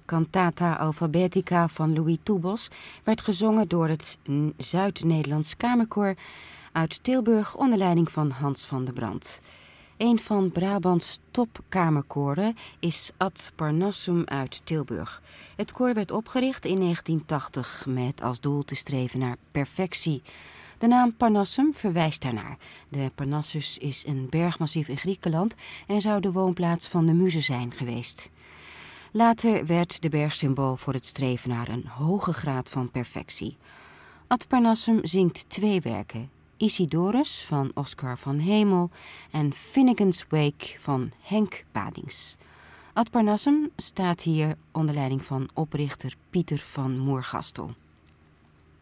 Cantata Alphabetica van Louis Toebos werd gezongen door het Zuid-Nederlands Kamerkoor uit Tilburg onder leiding van Hans van der Brandt. Een van Brabants topkamerkoren is Ad Parnassum uit Tilburg. Het koor werd opgericht in 1980 met als doel te streven naar perfectie. De naam Parnassum verwijst daarnaar. De Parnassus is een bergmassief in Griekenland en zou de woonplaats van de muzen zijn geweest. Later werd de berg symbool voor het streven naar een hoge graad van perfectie. Ad Parnassum zingt 2 werken: Isidorus van Oscar van Hemel en Finnegan's Wake van Henk Badings. Ad Parnassum staat hier onder leiding van oprichter Pieter van Moergastel.